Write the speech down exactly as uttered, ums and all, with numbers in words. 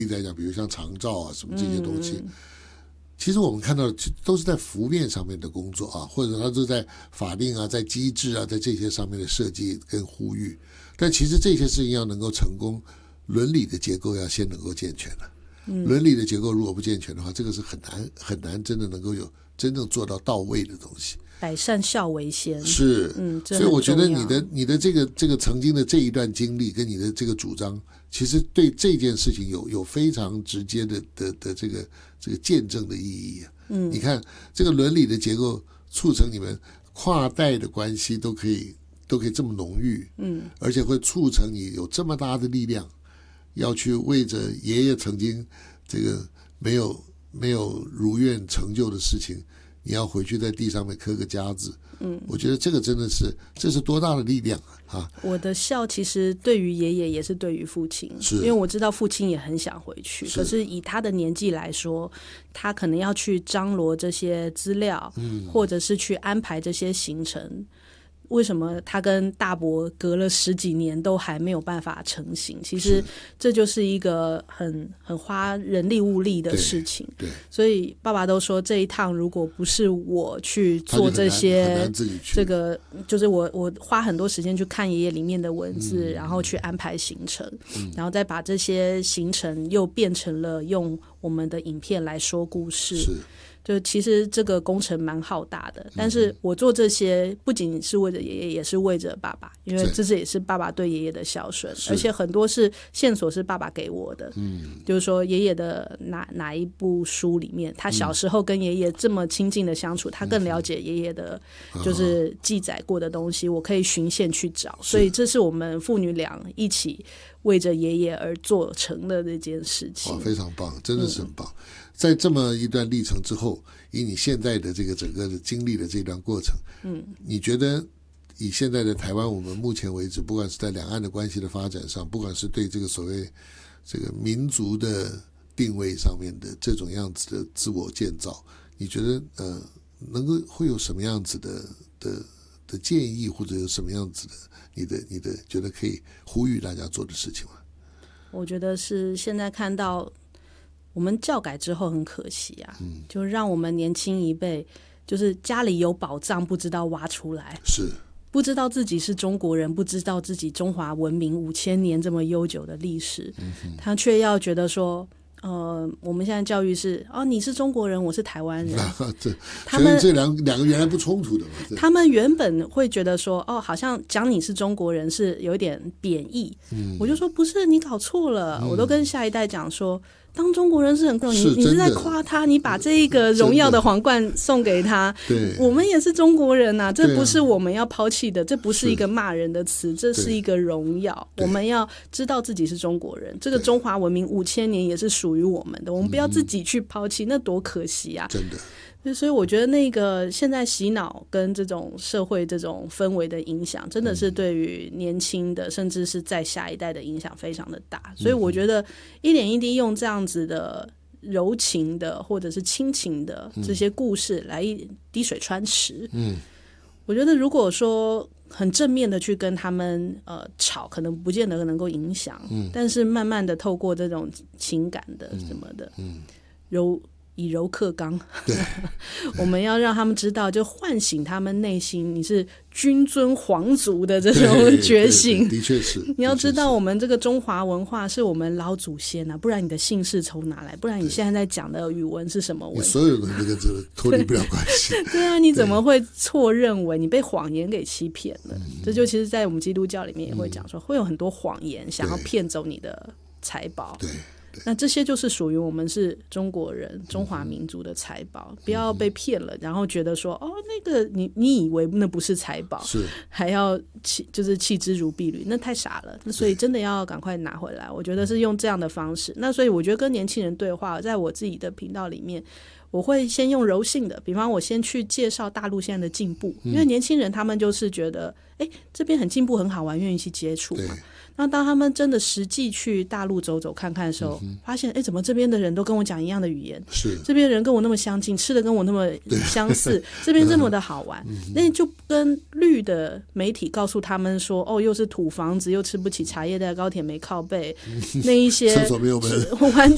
在讲，比如像长照啊什么这些东西，嗯、其实我们看到的都是在浮面上面的工作啊，或者它是在法令啊、在机制啊、在这些上面的设计跟呼吁。但其实这些事情要能够成功，伦理的结构要先能够健全了。嗯、伦理的结构如果不健全的话，这个是很难很难真的能够有真正做到到位的东西。 百善孝为先是，嗯，所以我觉得你的你的这个这个曾经的这一段经历跟你的这个主张，其实对这件事情有有非常直接的的的这个这个见证的意义啊。嗯，你看这个伦理的结构促成你们跨代的关系都可以都可以这么浓郁，嗯，而且会促成你有这么大的力量，要去为着爷爷曾经这个没有没有如愿成就的事情。你要回去在地上面刻个家字，嗯，我觉得这个真的是，这是多大的力量啊！ 我的孝其实对于爷爷也是对于父亲，是因为我知道父亲也很想回去，是可是以他的年纪来说，他可能要去张罗这些资料，嗯，或者是去安排这些行程。为什么他跟大伯隔了十几年都还没有办法成行？其实这就是一个很很花人力物力的事情。对，对，所以爸爸都说这一趟如果不是我去做这些，这个就是我我花很多时间去看爷爷里面的文字，嗯、然后去安排行程，嗯、然后再把这些行程又变成了用我们的影片来说故事。是。就其实这个工程蛮浩大的，但是我做这些不仅是为了爷爷，也是为着爸爸，因为这是也是爸爸对爷爷的孝顺，而且很多是线索是爸爸给我的，嗯，就是说爷爷的哪哪一部书里面，他小时候跟爷爷这么亲近的相处，嗯、他更了解爷爷的，就是记载过的东西，我可以循线去找，所以这是我们父女俩一起为着爷爷而做成的这件事情。 哇，非常棒，真的是很棒。嗯，在这么一段历程之后，以你现在的这个整个的经历的这段过程，嗯，你觉得以现在的台湾，我们目前为止，不管是在两岸的关系的发展上，不管是对这个所谓这个民族的定位上面的这种样子的自我建造，你觉得呃，能够会有什么样子的的的建议，或者有什么样子的你的你的觉得可以呼吁大家做的事情吗？ 我觉得是现在看到。我们教改之后很可惜啊，嗯、就让我们年轻一辈就是家里有宝藏不知道挖出来， 是不知道自己是中国人，不知道自己中华文明五千年这么悠久的历史，嗯、他却要觉得说呃，我们现在教育是哦，你是中国人，我是台湾人， 这他们这两两个原来不冲突的嘛。 他们原本会觉得说，哦，好像讲你是中国人是有一点贬义，嗯、我就说不是，你搞错了，嗯、我都跟下一代讲说。当中国人是很重要，你你是在夸他，你把这一个荣耀的皇冠送给他。对，我们也是中国人呐、啊，这不是我们要抛弃的，这不是一个骂人的词，这是一个荣耀。我们要知道自己是中国人，这个中华文明五千年也是属于我们的，我们不要自己去抛弃，那多可惜啊！真的。所以我觉得那个现在洗脑跟这种社会这种氛围的影响，真的是对于年轻的甚至是在下一代的影响非常的大。所以我觉得一点一滴用这样子的柔情的或者是亲情的这些故事来滴水穿石。嗯，我觉得如果说很正面的去跟他们呃吵，可能不见得能够影响。嗯，但是慢慢的透过这种情感的什么的，嗯，柔。以柔克刚，对，我们要让他们知道，就唤醒他们内心，你是君尊皇族的这种觉醒。 的确是， 你要知道，我们这个中华文化是我们老祖先啊，不然你的姓氏从哪来？不然你现在在讲的语文是什么文？ 你所有的那个这个脱离不了关系。 对, 对啊，你怎么会错认为你被谎言给欺骗了？嗯、这就其实，在我们基督教里面也会讲说，嗯、会有很多谎言想要骗走你的财宝。对。那这些就是属于我们是中国人中华民族的财宝，嗯、不要被骗了，然后觉得说哦，那个你你以为那不是财宝，是还要弃就是弃之如敝履，那太傻了。那所以真的要赶快拿回来，我觉得是用这样的方式。那所以我觉得跟年轻人对话，在我自己的频道里面，我会先用柔性的，比方我先去介绍大陆现在的进步，嗯、因为年轻人他们就是觉得，哎，这边很进步很好玩，愿意去接触嘛。那当他们真的实际去大陆走走看看的时候，嗯、发现哎，怎么这边的人都跟我讲一样的语言？是这边人跟我那么相近，吃的跟我那么相似，这边这么的好玩，嗯、那就跟绿的媒体告诉他们说，哦，又是土房子，又吃不起茶叶蛋，高铁没靠背，嗯、那一些厕所没有门， 完